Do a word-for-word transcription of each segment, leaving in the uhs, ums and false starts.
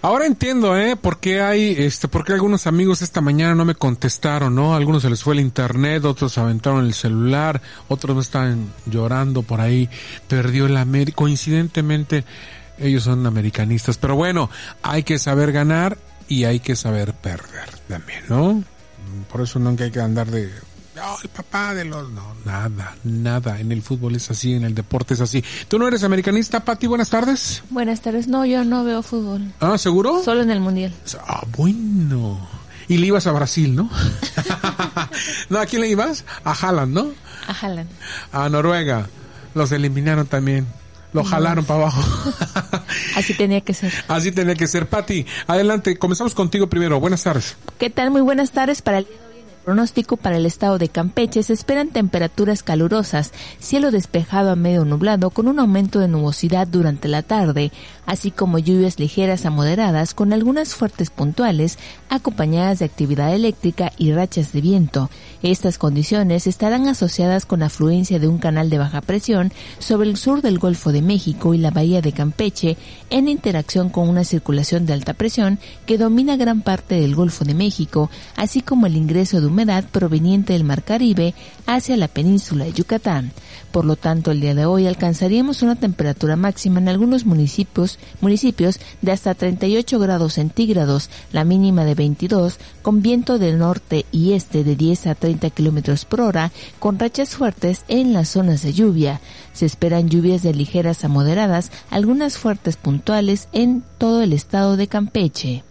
Ahora entiendo, ¿eh? Por qué hay, este, por qué algunos amigos esta mañana no me contestaron, ¿no? Algunos se les fue el internet, otros aventaron el celular, otros me estaban llorando por ahí. Perdió el América. Coincidentemente, ellos son americanistas. Pero bueno, hay que saber ganar y hay que saber perder también, ¿no? Por eso nunca hay que andar de... No, el papá de los... No, nada, nada. En el fútbol es así, en el deporte es así. ¿Tú no eres americanista, Pati? Buenas tardes. Buenas tardes. No, yo no veo fútbol. Ah, ¿seguro? Solo en el Mundial. Ah, bueno. Y le ibas a Brasil, ¿no? No, ¿a quién le ibas? A Haaland, ¿no? A Haaland. A Noruega. Los eliminaron también. Lo jalaron no. para abajo. Así tenía que ser. Así tenía que ser. Pati, adelante. Comenzamos contigo primero. Buenas tardes. ¿Qué tal? Muy buenas tardes para el... Pronóstico para el estado de Campeche. Se esperan temperaturas calurosas, cielo despejado a medio nublado con un aumento de nubosidad durante la tarde, así como lluvias ligeras a moderadas con algunas fuertes puntuales acompañadas de actividad eléctrica y rachas de viento. Estas condiciones estarán asociadas con afluencia de un canal de baja presión sobre el sur del Golfo de México y la bahía de Campeche en interacción con una circulación de alta presión que domina gran parte del Golfo de México, así como el ingreso de humedad proveniente del Mar Caribe hacia la península de Yucatán. Por lo tanto, el día de hoy alcanzaríamos una temperatura máxima en algunos municipios, municipios de hasta treinta y ocho grados centígrados, la mínima de veintidós, con viento del norte y este de diez a treinta kilómetros por hora, con rachas fuertes en las zonas de lluvia. Se esperan lluvias de ligeras a moderadas, algunas fuertes puntuales en todo el estado de Campeche.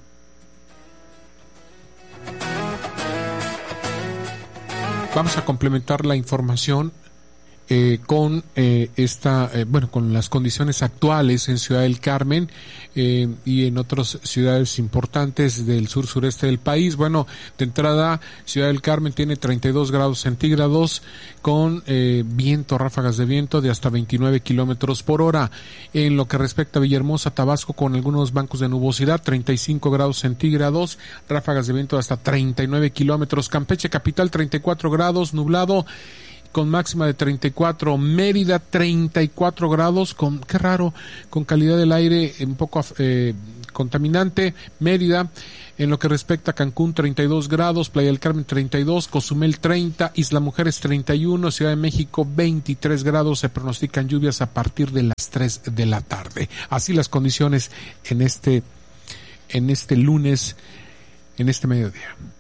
Vamos a complementar la información eh, con eh, esta, eh, bueno, con las condiciones actuales en Ciudad del Carmen eh, y en otras ciudades importantes del sur sureste del país. Bueno, de entrada, Ciudad del Carmen tiene treinta y dos grados centígrados con eh, viento, ráfagas de viento de hasta veintinueve kilómetros por hora. En lo que respecta a Villahermosa, Tabasco, con algunos bancos de nubosidad, treinta y cinco grados centígrados, ráfagas de viento de hasta treinta y nueve kilómetros. Campeche capital, treinta y cuatro grados, nublado, con máxima de treinta y cuatro, Mérida treinta y cuatro grados, con, qué raro, con calidad del aire un poco eh, contaminante, Mérida. En lo que respecta a Cancún, treinta y dos grados, Playa del Carmen treinta y dos, Cozumel treinta, Isla Mujeres treinta y uno, Ciudad de México veintitrés grados, se pronostican lluvias a partir de las tres de la tarde. Así las condiciones en este, en este lunes, en este mediodía.